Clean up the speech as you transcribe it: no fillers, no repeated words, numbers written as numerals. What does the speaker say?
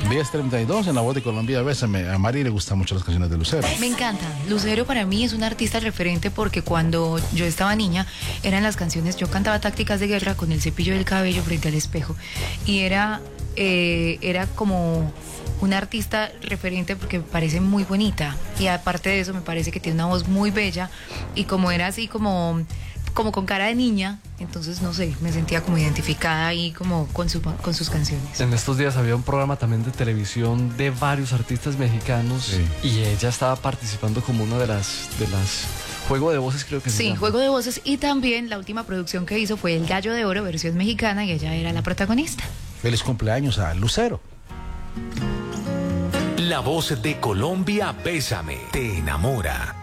10:32 en La Voz de Colombia. Bésame. A Mari le gustan mucho las canciones de Lucero. Me encanta. Lucero para mí es un artista referente porque cuando yo estaba niña eran las canciones, yo cantaba Tácticas de Guerra con el cepillo del cabello frente al espejo y era como un artista referente porque me parece muy bonita y aparte de eso me parece que tiene una voz muy bella y como era así como con cara de niña, entonces no sé, me sentía como identificada ahí como con sus canciones. En estos días había un programa también de televisión de varios artistas mexicanos, sí, y ella estaba participando como una de las Juego de Voces, creo que se llama. Sí, Juego de Voces, y también la última producción que hizo fue El Gallo de Oro, versión mexicana, y ella era la protagonista. Feliz cumpleaños a Lucero. La Voz de Colombia, Bésame, te enamora.